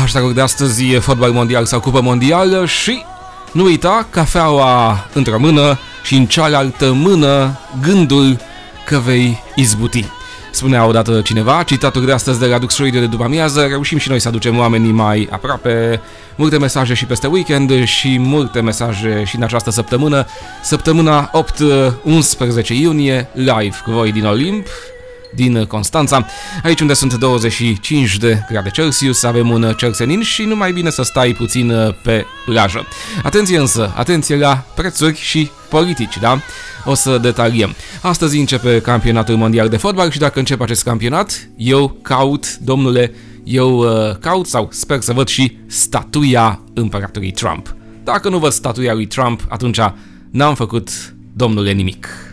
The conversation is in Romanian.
Hashtag-ul de astăzi e fotbal mondial sau cupă mondială și nu uita, cafeaua într-o mână și în cealaltă mână gândul că vei izbuti. Spunea odată cineva, citatul de astăzi de la Dux Radio de după amiază, reușim și noi să aducem oamenii mai aproape, multe mesaje și peste weekend și multe mesaje și în această săptămână, săptămâna 8-11 iunie, live cu voi din Olimp, din Constanța, aici unde sunt 25 de grade Celsius, avem un cer senin și nu mai bine să stai puțin pe plajă. Atenție însă, atenție la prețuri și politici, da? O să detaliem. Astăzi începe campionatul mondial de fotbal și dacă începe acest campionat, eu caut, domnule, caut sau sper să văd și statuia împăratului Trump. Dacă nu văd statuia lui Trump, atunci n-am făcut, domnule, nimic.